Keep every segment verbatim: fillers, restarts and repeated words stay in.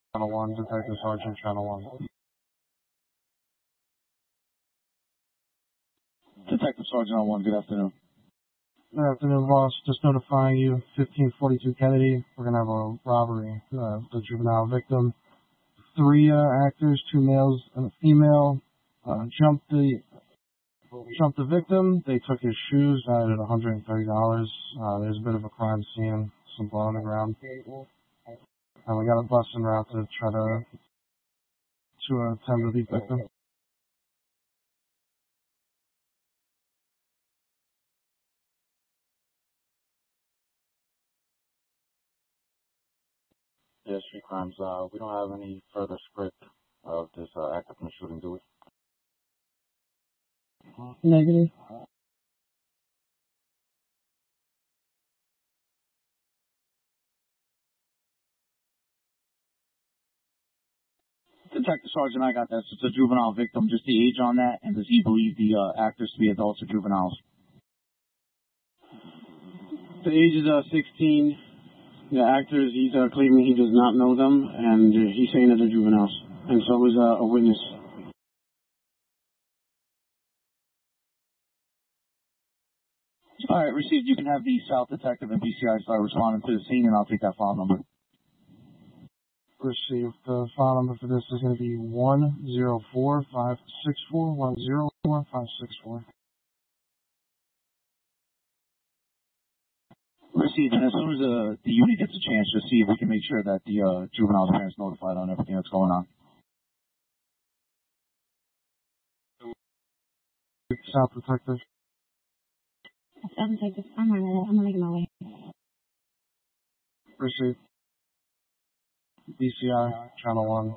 Channel one, Detective Sergeant, Channel one. Detective Sergeant on one, good afternoon. Good afternoon, boss. Just notifying you, fifteen forty-two Kennedy. We're going to have a robbery. Uh, the juvenile victim. Three uh, actors, two males and a female, uh, jumped the jumped the victim. They took his shoes, valued at one hundred thirty dollars. Uh, there's a bit of a crime scene, some blood on the ground. And we got a bus en route to try to, to uh, attend to the victim. Yeah, street crimes. Uh, we don't have any further script of this uh, act of shooting, do we? Negative. Detective Sergeant, I got that. So it's a juvenile victim. Just the age on that, and does he believe the uh, actors to be adults or juveniles? The age is uh, sixteen. The actors, he's uh, claiming he does not know them, and uh, he's saying that they're juveniles. And so is uh, a witness. All right, received. You can have the South Detective and B C I start responding to the scene, and I'll take that file number. Received. The file number for this is going to be one zero four five six four one zero four five six four. Received. And as soon as the, the unit gets a chance, just see if we can make sure that the uh, juvenile's parents notified on everything that's going on. South Detective. South Detective, I'm on it. I'm making my way. Received. B C I, Channel one.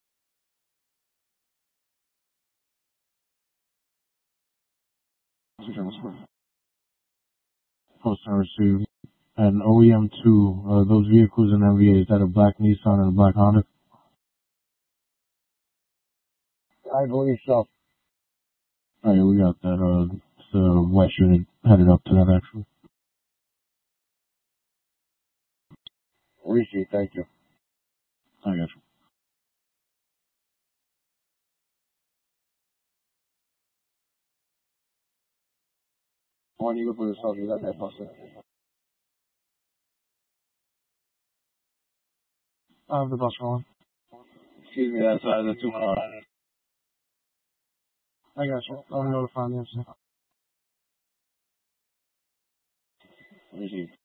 Post I received. An O E M two, uh, those vehicles in M V A, is that a black Nissan and a black Honda? I believe so. Alright, we got that, uh, it's the West unit headed up to that actually. Received, thank you. I got you. Why do you look for yourself? You got that busted. I have the bus rolling. Excuse me, that's uh, the two car. I got you. I'm notifying the incident. Received.